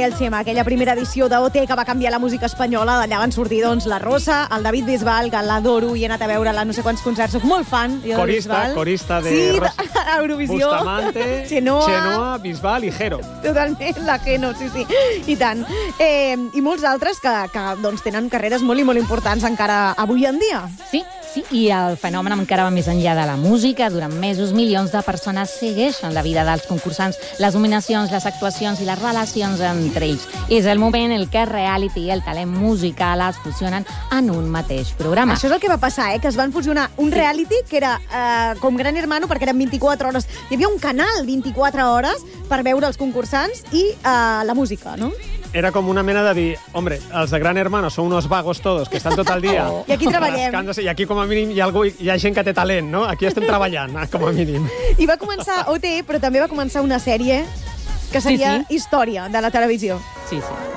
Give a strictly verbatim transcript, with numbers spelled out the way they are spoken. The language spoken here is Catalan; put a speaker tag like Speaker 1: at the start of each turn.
Speaker 1: el Xema, aquella primera edició d'O T que va canviar la música espanyola, d'allà van sortir doncs la Rosa, el David Bisbal, que l'adoro i he anat a veure-la no sé quants concerts, soc molt fan. Jo,
Speaker 2: corista, corista de
Speaker 1: sí,
Speaker 2: Ros...
Speaker 1: Eurovisió.
Speaker 2: Bustamante,
Speaker 1: Xenoa,
Speaker 2: Xenoa, Bisbal i Jero.
Speaker 1: Totalment, la Geno, sí, sí, i tant. Eh, I molts altres que, que doncs, tenen carreres molt i molt importants encara avui en dia.
Speaker 3: Sí, sí, i el fenomen encara va més enllà de la música. Durant mesos, milions de persones segueixen la vida dels concursants, les nominacions, les actuacions i les relacions entre ells. És el moment en què el reality i el talent musical es fusionen en un mateix programa.
Speaker 1: Això és el que va passar, eh? Que es van fusionar un
Speaker 3: Sí.
Speaker 1: reality que era eh, com Gran Hermano, perquè eren vint-i-quatre hores. Hi havia un canal vint-i-quatre hores per veure els concursants i eh, la música, no?
Speaker 2: Era com una mena de dir, hombre, els de Gran Hermano són unos vagos todos, que estan tot el dia...
Speaker 1: I aquí treballem.
Speaker 2: rascant-se, I aquí, com a mínim, hi ha, algú, hi ha gent que té talent, no? Aquí estem treballant, com a mínim.
Speaker 1: I va començar O T, però també va començar una sèrie que seria
Speaker 3: Sí, sí.
Speaker 1: història de la televisió.
Speaker 3: Sí, sí.